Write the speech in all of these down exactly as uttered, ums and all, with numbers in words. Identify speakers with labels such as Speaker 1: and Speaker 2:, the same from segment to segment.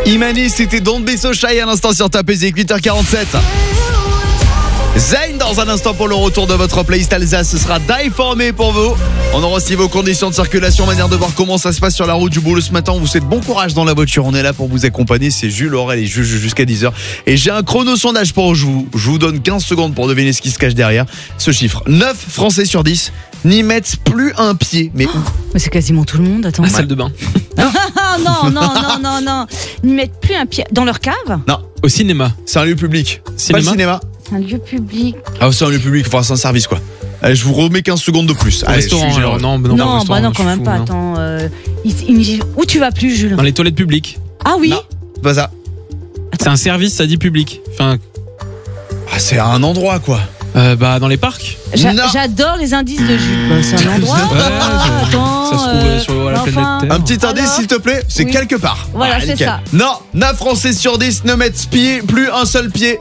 Speaker 1: Imani, c'était Don't Be So Shy à l'instant sur ta P Z, huit heures quarante-sept. Zayn dans un instant pour le retour de votre playlist Alsace, ce sera Die For Me pour vous. On aura aussi vos conditions de circulation, manière de voir comment ça se passe sur la route du boulot ce matin. On vous souhaite bon courage dans la voiture, on est là pour vous accompagner. C'est Jules, Aurel et Juju jusqu'à dix heures. Et j'ai un chrono sondage pour vous. Je vous donne quinze secondes pour deviner ce qui se cache derrière ce chiffre. neuf Français sur dix n'y mettent plus un pied. Mais où?
Speaker 2: Mais c'est quasiment tout le monde, attends.
Speaker 3: La salle de bain.
Speaker 2: non, non, non, non, non. N'y mettent plus un pied dans leur cave.
Speaker 1: Non,
Speaker 3: Au cinéma.
Speaker 1: c'est un lieu public.
Speaker 3: Cinéma.
Speaker 1: Pas le cinéma.
Speaker 2: C'est un lieu public.
Speaker 1: Ah, c'est un lieu public, enfin c'est un service quoi. Allez, je vous remets quinze secondes de plus.
Speaker 3: Au
Speaker 1: Allez,
Speaker 3: restaurant,
Speaker 1: je suis généreux.
Speaker 3: alors. Non, non, pas au
Speaker 2: Non,
Speaker 3: restaurant,
Speaker 2: bah non,
Speaker 3: je
Speaker 2: quand
Speaker 3: suis
Speaker 2: même
Speaker 3: fou,
Speaker 2: pas.
Speaker 3: non.
Speaker 2: Attends, euh, il- il- où tu vas plus, Jules?
Speaker 3: Dans les toilettes publiques.
Speaker 2: Ah oui.
Speaker 1: Non. C'est pas ça.
Speaker 3: C'est un service, ça dit public. Enfin,
Speaker 1: Ah, c'est un endroit quoi.
Speaker 3: euh, bah, dans les parcs.
Speaker 2: J'a-
Speaker 1: Non.
Speaker 2: J'adore les indices de Jules. Bah, c'est un endroit.
Speaker 3: Ouais,
Speaker 2: Ah,
Speaker 3: je-
Speaker 2: attends,
Speaker 3: ça se trouve
Speaker 2: euh,
Speaker 3: sur la
Speaker 2: enfin,
Speaker 3: planète Terre.
Speaker 1: Un petit indice
Speaker 2: Alors
Speaker 1: s'il te plaît, c'est
Speaker 2: Oui.
Speaker 1: quelque part.
Speaker 2: Voilà, c'est
Speaker 1: nickel.
Speaker 2: ça.
Speaker 1: Non, neuf Français sur dix ne mettent pied, plus un seul pied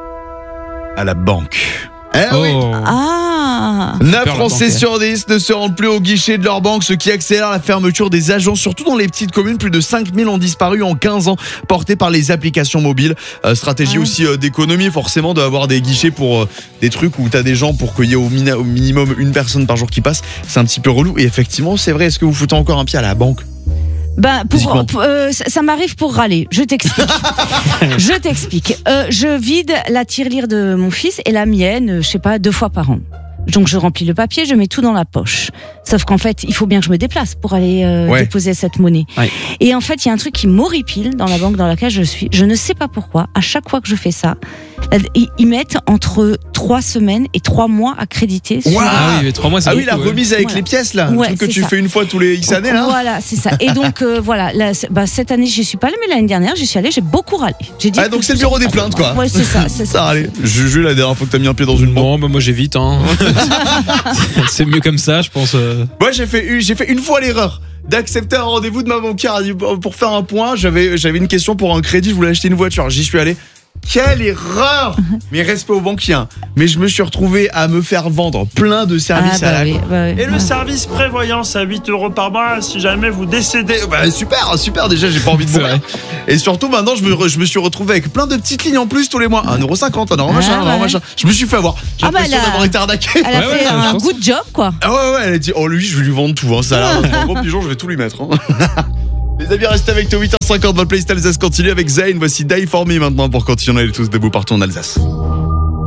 Speaker 1: à la banque. Eh oui.
Speaker 3: Oh.
Speaker 2: Ah.
Speaker 1: neuf
Speaker 3: peur, la
Speaker 1: Français
Speaker 3: banque,
Speaker 1: sur dix ne se rendent plus au guichet de leur banque, ce qui accélère la fermeture des agences, surtout dans les petites communes. Plus de cinq mille ont disparu en quinze ans, portés par les applications mobiles. Euh, stratégie
Speaker 2: Ah.
Speaker 1: aussi euh, d'économie, forcément, d'avoir des guichets pour euh, des trucs où tu as des gens pour qu'il y ait au, mina- au minimum une personne par jour qui passe. C'est un petit peu relou. Et effectivement, c'est vrai, est-ce que vous foutez encore un pied à la banque?
Speaker 2: Ben,
Speaker 1: Physiquement.
Speaker 2: pour, pour- euh, ça, ça m'arrive pour râler. Je t'explique. je t'explique. Euh, je vide la tirelire de mon fils et la mienne, euh, je sais pas, deux fois par an. Donc je remplis le papier, je mets tout dans la poche. Sauf qu'en fait, il faut bien que je me déplace pour aller euh,
Speaker 1: Ouais.
Speaker 2: déposer cette monnaie.
Speaker 3: Ouais.
Speaker 2: Et en fait, il y a un truc qui m'horripile dans la banque dans laquelle je suis. Je ne sais pas pourquoi. À chaque fois que je fais ça, ils ils mettent entre trois semaines et trois mois à créditer. sur-
Speaker 1: Waouh.
Speaker 3: Ah oui, mais trois mois, c'est
Speaker 1: Ah oui, la
Speaker 3: beaucoup, ouais.
Speaker 1: remise avec
Speaker 2: Voilà.
Speaker 1: les pièces là,
Speaker 2: Ouais,
Speaker 1: le truc que
Speaker 2: c'est
Speaker 1: tu
Speaker 2: ça.
Speaker 1: fais une fois tous les X années là.
Speaker 2: Voilà, c'est ça. Et donc euh, voilà, là, c'est- bah, cette année j'y suis pas allée, mais l'année dernière j'y suis allée, j'ai beaucoup râlé. J'ai dit
Speaker 1: Ah
Speaker 2: que
Speaker 1: donc
Speaker 2: tout
Speaker 1: c'est le
Speaker 2: ça,
Speaker 1: bureau des
Speaker 2: pas
Speaker 1: plaintes
Speaker 2: pour moi.
Speaker 1: quoi.
Speaker 2: Ouais, c'est ça, c'est ça.
Speaker 1: Ça allez. Juju, la dernière fois que t'as mis un pied dans une banque.
Speaker 3: Non, bah moi j'évite. Hein. C'est mieux comme ça, je pense. euh.
Speaker 1: Moi j'ai fait une- j'ai fait une fois l'erreur d'accepter un rendez-vous de ma banquière pour faire un point. J'avais j'avais une question pour un crédit, je voulais acheter une voiture. J'y suis allé. Quelle erreur! Mais respect aux banquiers. hein. Mais je me suis retrouvé à me faire vendre plein de services
Speaker 2: Ah, bah
Speaker 1: à la
Speaker 2: oui,
Speaker 1: con.
Speaker 2: bah oui.
Speaker 4: Et le service prévoyance à huit euros par mois si jamais vous décédez.
Speaker 1: Bah super, super déjà, j'ai pas envie de
Speaker 3: C'est
Speaker 1: mourir. Et surtout maintenant, je me, re- je me suis retrouvé avec plein de petites lignes en plus tous les mois. un euro cinquante, un euro
Speaker 2: Ah,
Speaker 1: machin, un euro
Speaker 2: ouais.
Speaker 1: machin. Je me suis fait avoir. J'ai
Speaker 2: Ah, bah,
Speaker 1: l'impression
Speaker 2: là-
Speaker 1: d'avoir été arnaqué.
Speaker 2: Elle a
Speaker 3: Ouais,
Speaker 2: fait
Speaker 3: ouais, je
Speaker 2: un
Speaker 3: pense.
Speaker 2: good job quoi.
Speaker 1: Ah ouais, ouais, elle a dit, oh lui, je vais lui vendre tout, hein, ça a l'air d'être un gros pigeon, je vais tout lui mettre. hein. Les amis, restez avec toi, huit heures cinquante, votre playlist Alsace continue avec Zayn. Voici Die For Me maintenant pour continuer, on est tous debout partout en Alsace.